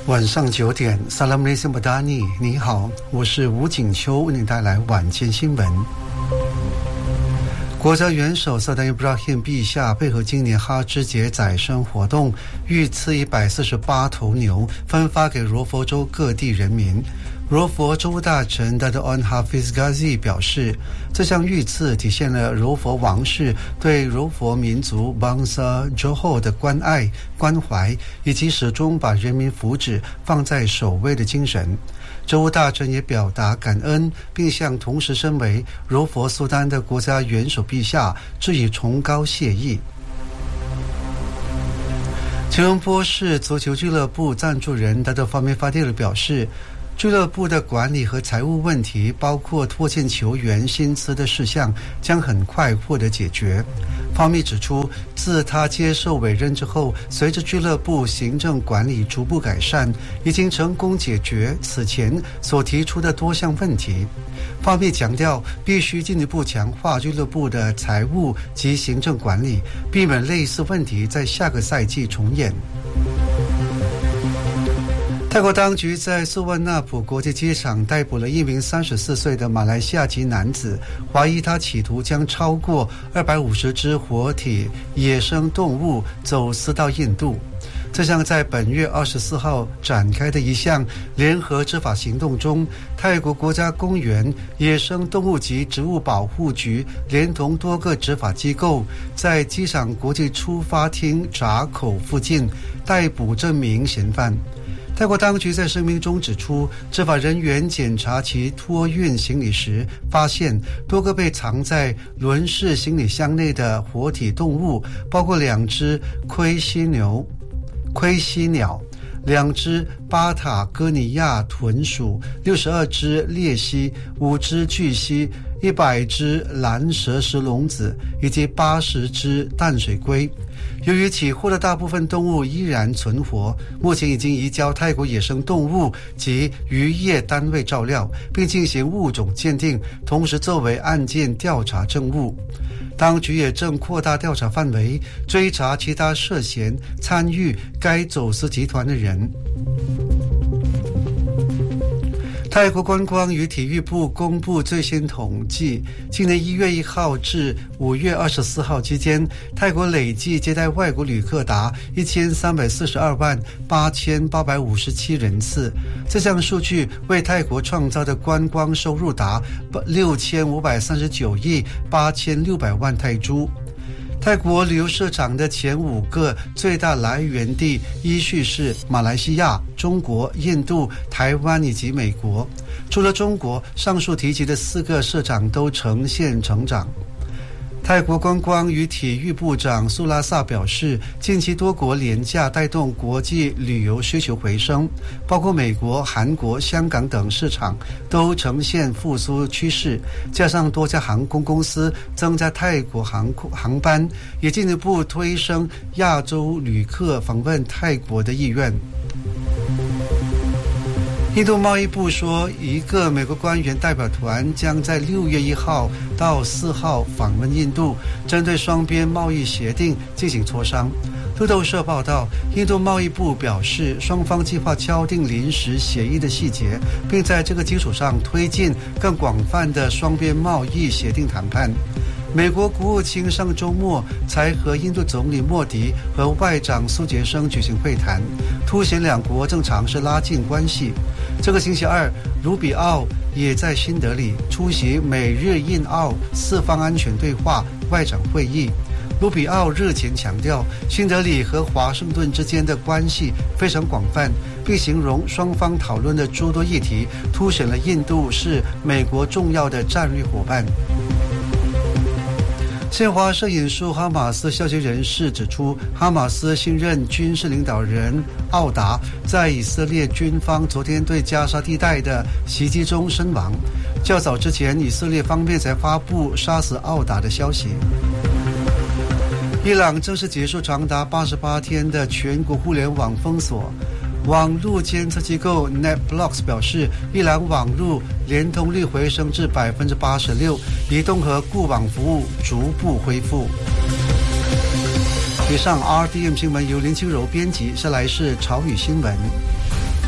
晚上9点 Assalamualaikum Badani， 你好，我是吴景秋，为您带来晚间新闻。国家元首萨达伊布拉欣陛下配合今年哈芝节宰牲活动，御赐148头牛，分发给柔佛州各地人民。柔佛州务大臣 Dato' Onn Hafiz Ghazi 表示，这项御赐体现了柔佛王室对柔佛民族 Bangsa Johor 的关爱关怀，以及始终把人民福祉放在首位的精神。州务大臣也表达感恩，并向同时身为柔佛苏丹的国家元首陛下致以崇高谢意。吉隆坡市足球俱乐部赞助人 Dato' Fahmi Fadil 表示，俱乐部的管理和财务问题，包括拖欠球员薪资的事项，将很快获得解决。方密指出，自他接受委任之后，随着俱乐部行政管理逐步改善，已经成功解决此前所提出的多项问题。方密强调，必须进一步强化俱乐部的财务及行政管理，避免类似问题在下个赛季重演。泰国当局在素万那普国际机场逮捕了一名34岁的马来西亚籍男子，怀疑他企图将超过250只活体野生动物走私到印度。这项在本月24号展开的一项联合执法行动中，泰国国家公园野生动物及植物保护局连同多个执法机构，在机场国际出发厅闸口附近逮捕这名嫌犯。泰国当局在声明中指出，执法人员检查其托运行李时，发现多个被藏在轮式行李箱内的活体动物，包括2只盔犀鸟、2只巴塔哥尼亚豚鼠、62只鬣蜥、5只巨蜥、100只蓝蛇石龙子以及80只淡水龟。由于起获的大部分动物依然存活，目前已经移交泰国野生动物及渔业单位照料，并进行物种鉴定，同时作为案件调查证物。当局也正扩大调查范围，追查其他涉嫌参与该走私集团的人。泰国观光与体育部公布最新统计，今年1月1号至5月24号期间，泰国累计接待外国旅客达1342万8857人次。这项数据为泰国创造的观光收入达6539亿8600万泰铢。泰国旅游市场的前5个最大来源地依序是马来西亚、中国、印度、台湾以及美国。除了中国，上述提及的4个市场都呈现成长。泰国观光与体育部长苏拉萨表示，近期多国廉价带动国际旅游需求回升，包括美国、韩国、香港等市场都呈现复苏趋势，加上多家航空公司增加泰国航班，也进一步推升亚洲旅客访问泰国的意愿。印度贸易部说，一个美国官员代表团将在6月1号到4号访问印度，针对双边贸易协定进行磋商。路透社报道，印度贸易部表示，双方计划敲定临时协议的细节，并在这个基础上推进更广泛的双边贸易协定谈判。美国国务卿上周末才和印度总理莫迪和外长苏杰生举行会谈，凸显两国正尝试拉近关系。这个星期二，卢比奥也在新德里出席美日印澳4方安全对话外长会议。卢比奥日前强调，新德里和华盛顿之间的关系非常广泛，并形容双方讨论的诸多议题凸显了印度是美国重要的战略伙伴。新华社引述哈马斯消息人士指出，哈马斯新任军事领导人奥达在以色列军方昨天对加沙地带的袭击中身亡。较早之前，以色列方面才发布杀死奥达的消息。伊朗正式结束长达88天的全国互联网封锁。网络监测机构 NetBlocks 表示，伊朗网络连通率回升至 86%， 移动和固网服务逐步恢复。以上 RDM 新闻由林清柔编辑，下来是潮语新闻。